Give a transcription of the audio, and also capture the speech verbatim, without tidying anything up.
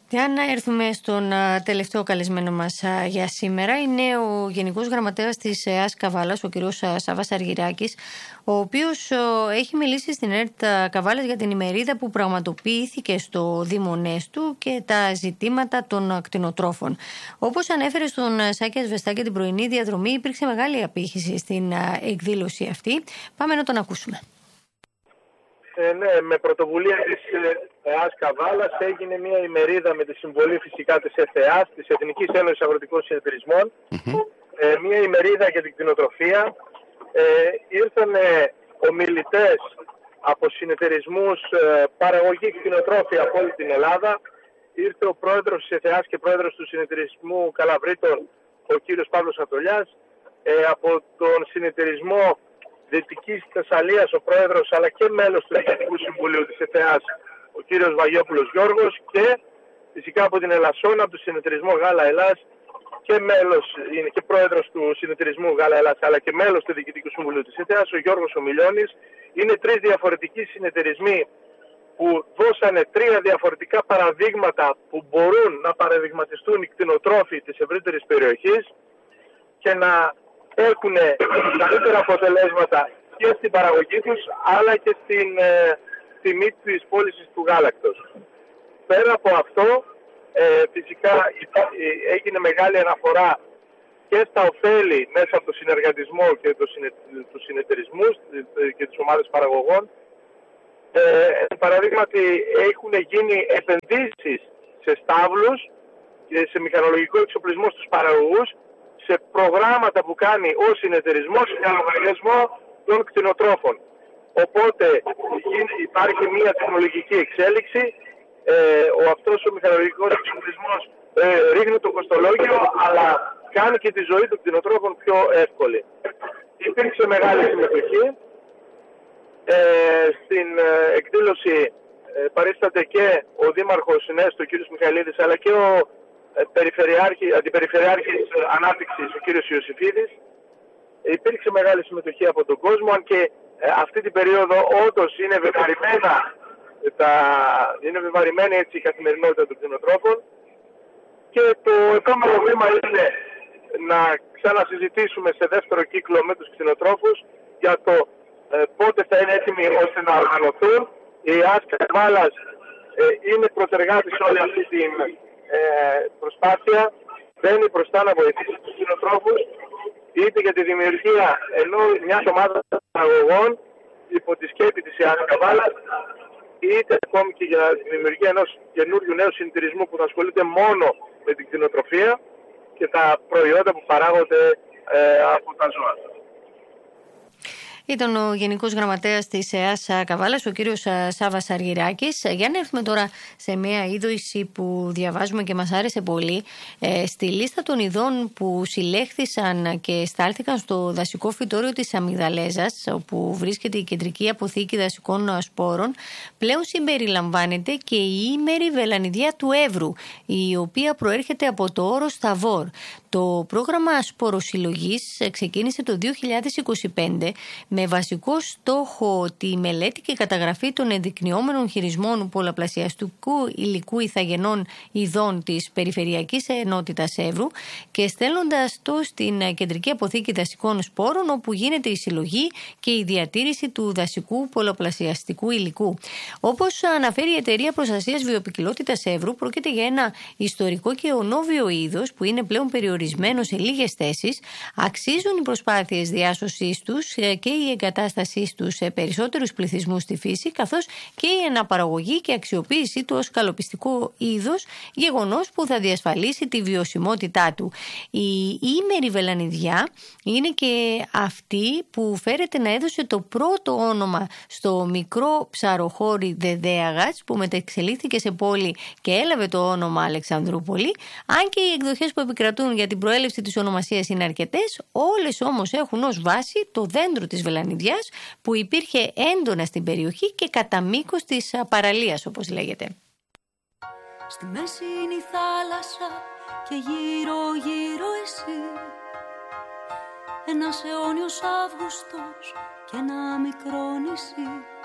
Για να έρθουμε στον α, τελευταίο καλεσμένο μας α, για σήμερα, είναι ο Γενικός Γραμματέας της ΕΑΣ Καβάλας, ο κ. Σάββας Αργυράκης, ο οποίος α, έχει μιλήσει στην ΕΡΤ Καβάλας για την ημερίδα που πραγματοποιήθηκε στο Δήμο Νέστου και τα ζητήματα των κτηνοτρόφων. Όπως ανέφερε στον Σάκη Ασβεστάκη την πρωινή διαδρομή, υπήρξε μεγάλη απήχηση στην α, εκδήλωση αυτή. Πάμε να τον ακούσουμε. Ε, ναι, με πρωτοβουλία της ΕΑΣ Καβάλας έγινε μια ημερίδα με τη συμβολή φυσικά της ΕΘΕΑΣ, της Εθνικής Ένωσης Αγροτικών Συνεταιρισμών, mm-hmm. ε, μια ημερίδα για την κτηνοτροφία. Ε, ήρθαν ε, ομιλητές από συνεταιρισμούς ε, παραγωγή κτηνοτρόφια από όλη την Ελλάδα. Ήρθε ο πρόεδρος της ΕΘΕΑΣ και πρόεδρος του συνεταιρισμού Καλαβρίτων, ο κύριος Παύλος Ατολιάς, ε, από τον συνεταιρισμό Δυτικής Θεσσαλίας ο πρόεδρος αλλά και μέλος του Διοικητικού Συμβουλίου της ΕΘΕΑΣ ο κύριος Βαγιόπουλος Γιώργος, και φυσικά από την Ελασσόνα, από τον συνεταιρισμό Γάλα Ελλάς και μέλος, είναι και πρόεδρος του συνεταιρισμού Γάλα Ελλάς αλλά και μέλος του Διοικητικού Συμβουλίου της ΕΘΕΑΣ ο Γιώργος Ομιλιώνης. Είναι τρεις διαφορετικοί συνεταιρισμοί που δώσανε τρία διαφορετικά παραδείγματα που μπορούν να παραδειγματιστούν οι κτηνοτρόφοι της ευρύτερης περιοχής και να έχουν καλύτερα αποτελέσματα και στην παραγωγή τους αλλά και στην ε, τιμή της πώλησης του γάλακτος. Πέρα από αυτό, ε, φυσικά ε, έγινε μεγάλη αναφορά και στα ωφέλη μέσα από το συνεργατισμό και το συνε, τους συνεταιρισμούς και τις ομάδες παραγωγών. Ε, παραδείγματι έχουν γίνει επενδύσεις σε στάβλους και σε μηχανολογικό εξοπλισμό στους παραγωγούς, σε προγράμματα που κάνει ο συνεταιρισμός για λογαριασμό των κτηνοτρόφων. Οπότε υπάρχει μια τεχνολογική εξέλιξη, ε, ο αυτός ο μηχανολογικός εξοπλισμός ε, ρίχνει το κοστολόγιο, αλλά κάνει και τη ζωή των κτηνοτρόφων πιο εύκολη. Υπήρξε μεγάλη συμμετοχή. Ε, στην ε, εκδήλωση ε, παρίσταται και ο Δήμαρχος Νέστου, ο κ. Μιχαηλίδης, αλλά και ο Περιφερειάρχη, Αντιπεριφερειάρχης Ανάπτυξης ο κύριος Ιωσήφιδης. Υπήρξε μεγάλη συμμετοχή από τον κόσμο, αν και ε, αυτή την περίοδο όντως είναι βεβαρημένα τα, είναι βεβαρημένη έτσι η καθημερινότητα των κτηνοτρόφων, και το επόμενο βήμα είναι να ξανασυζητήσουμε σε δεύτερο κύκλο με τους κτηνοτρόφους για το ε, πότε θα είναι έτοιμοι ώστε να οργανωθούν. Η ΕΑΣ Καβάλας ε, είναι πρωτεργάτη σε όλη αυτή την Ε, προσπάθεια, μπαίνει μπροστά να βοηθήσει τους κτηνοτρόφους, είτε για τη δημιουργία ενώ μιας ομάδας παραγωγών υπό τη σκέπη της ΕΑΣ Καβάλας, είτε ακόμη και για τη δημιουργία ενός καινούριου νέου συνεταιρισμού που θα ασχολείται μόνο με την κτηνοτροφία και τα προϊόντα που παράγονται ε, από τα ζώα. Ήταν ο Γενικός Γραμματέας της ΕΑΣ Καβάλας, ο κύριος Σάββας Αργυράκης. Για να έρθουμε τώρα σε μια είδωση που διαβάζουμε και μας άρεσε πολύ. Ε, στη λίστα των ειδών που συλλέχθησαν και στάλθηκαν στο δασικό φυτόριο της Αμυγδαλέζας, όπου βρίσκεται η κεντρική αποθήκη δασικών σπόρων, πλέον συμπεριλαμβάνεται και η ήμερη βελανιδιά του Εύρου, η οποία προέρχεται από το όρος Σταβόρ. Το πρόγραμμα σποροσυλλογής ξεκίνησε το δύο χιλιάδες είκοσι πέντε με βασικό στόχο τη μελέτη και καταγραφή των ενδεικνυόμενων χειρισμών πολλαπλασιαστικού υλικού ηθαγενών ειδών της Περιφερειακής Ενότητας Εύρου και στέλνοντας το στην Κεντρική Αποθήκη Δασικών Σπόρων, όπου γίνεται η συλλογή και η διατήρηση του δασικού πολλαπλασιαστικού υλικού. Όπως αναφέρει η Εταιρεία Προστασίας Βιοποικιλότητας Εύρου, πρόκειται για ένα ιστορικό και ονόβιο είδος που είναι πλέον περιορισμένο σε λίγες θέσεις. Αξίζουν οι προσπάθειες διάσωσής τους και η εγκατάστασή τους σε περισσότερους πληθυσμούς στη φύση, καθώς και η αναπαραγωγή και αξιοποίησή του ως καλοπιστικό είδος, γεγονός που θα διασφαλίσει τη βιωσιμότητά του. Η ήμερη βελανιδιά είναι και αυτή που φέρεται να έδωσε το πρώτο όνομα στο μικρό ψαροχώρι Δεδέαγας, που μετεξελίχθηκε σε πόλη και έλαβε το όνομα Αλεξανδρούπολη. Αν και οι εκδοχές που επικρατούν για την προέλευση της ονομασίας είναι αρκετές, όλες όμως έχουν ως βάση το δέντρο της βελανιδιάς που υπήρχε έντονα στην περιοχή και κατά μήκος της παραλίας, όπως λέγεται. Στη μέση είναι η θάλασσα και γύρω γύρω εσύ, ένας αιώνιος Αύγουστος και ένα μικρό νησί.